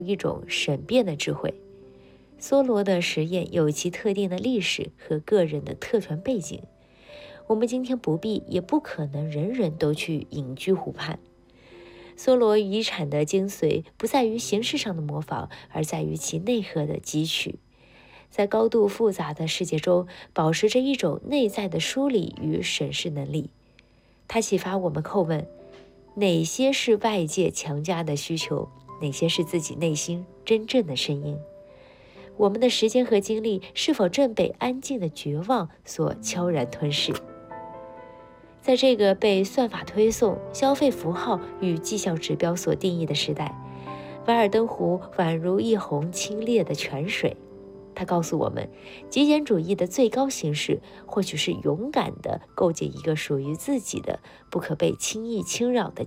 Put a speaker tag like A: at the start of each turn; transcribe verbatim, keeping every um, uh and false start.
A: 一种审辩的智慧。梭罗的实验有其特定的历史和个人的特权背景，我们今天不必也不可能人人都去隐居湖畔。梭罗遗产的精髓不在于形式上的模仿，而在于其内核的汲取。在高度复杂的世界中，保持着一种内在的梳理与审视能力。它启发我们叩问：哪些是外界强加的需求，哪些是自己内心真正的声音？我们的时间和精力是否正被安静的绝望所悄然吞噬？在这个被算法推送、消费符号与绩效指标所定义的时代，瓦尔登湖宛如一泓清冽的泉水。它告诉我们，极简主义的最高形式或许是勇敢地构建一个属于自己的、不可被轻易侵扰的